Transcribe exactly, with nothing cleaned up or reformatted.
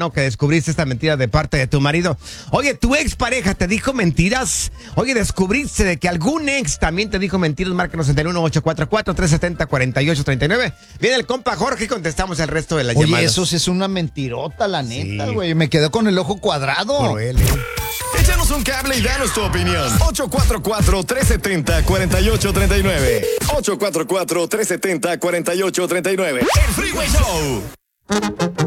¿no? Que descubriste esta mentira de parte de tu marido. Oye, tu expareja te dijo mentiras. Oye, descubriste de que algún ex también te dijo mentiras. Márcanos en el uno ocho cuatro cuatro, tres siete cero, cuatro ocho tres nueve. Viene el compa Jorge y contestamos el resto de las Oye, llamadas. eso sí es una mentirota, la neta, Sí. güey. Me quedé con el ojo cuadrado. Por él, ¿eh? Échanos un cable y danos tu opinión. ocho cuatro cuatro, tres siete cero, cuatro ocho tres nueve. ocho cuatro cuatro, tres siete cero, cuatro ocho tres nueve. El Freeway Show